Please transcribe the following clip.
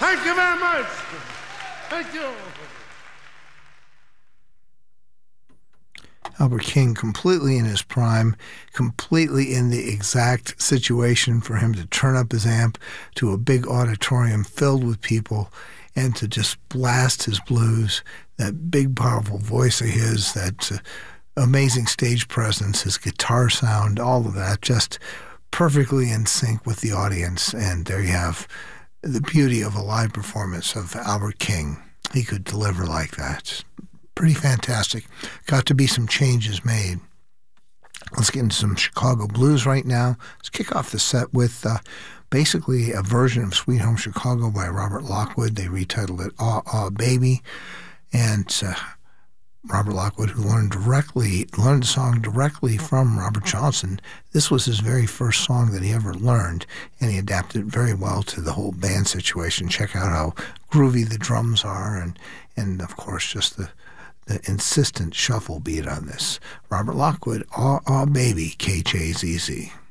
Thank you very much. Thank you. Albert King, completely in his prime, completely in the exact situation for him to turn up his amp to a big auditorium filled with people and to just blast his blues, that big, powerful voice of his, that amazing stage presence, his guitar sound, all of that, just perfectly in sync with the audience. And there you have the beauty of a live performance of Albert King. He could deliver like that. Pretty fantastic. Got to be some changes made. Let's get into some Chicago blues right now. Let's kick off the set with basically a version of Sweet Home Chicago by Robert Lockwood. They retitled it Aw, Aw, Baby. And Robert Lockwood, who learned the song directly from Robert Johnson. This was his very first song that he ever learned, and he adapted it very well to the whole band situation. Check out how groovy the drums are, and of course, just the insistent shuffle beat on this. Robert Lockwood, Aw, Aw, Baby, KJZZ.